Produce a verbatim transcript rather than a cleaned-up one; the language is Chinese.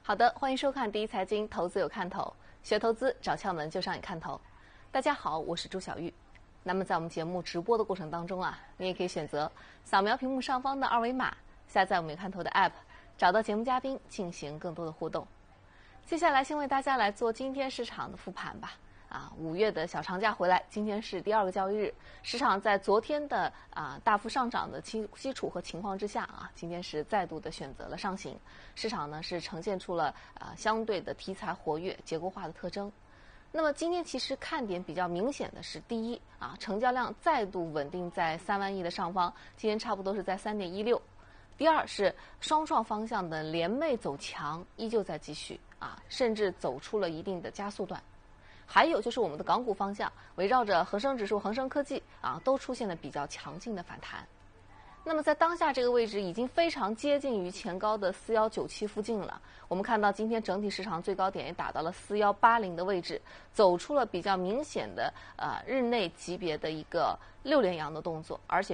好的，欢迎收看第一财经投资有看头，学投资找窍门就上眼看头。大家好，我是朱小玉。那么在我们节目直播的过程当中啊，你也可以选择扫描屏幕上方的二维码，下载我们有看头的 App， 找到节目嘉宾进行更多的互动。接下来先为大家来做今天市场的复盘吧。啊，五月的小长假回来，今天是第二个交易日，市场在昨天的啊大幅上涨的基基础和情况之下啊，今天是再度的选择了上行，市场呢是呈现出了啊相对的题材活跃、结构化的特征。那么今天其实看点比较明显的是，第一啊，成交量再度稳定在三万亿的上方，今天差不多是在三点一六。第二是双创方向的联袂走强依旧在继续啊，甚至走出了一定的加速段。还有就是我们的港股方向，围绕着恒生指数、恒生科技啊，都出现了比较强劲的反弹。那么在当下这个位置已经非常接近于前高的四一九七附近了。我们看到今天整体市场最高点也达到了四一八零的位置，走出了比较明显的呃日内级别的一个六连阳的动作，而且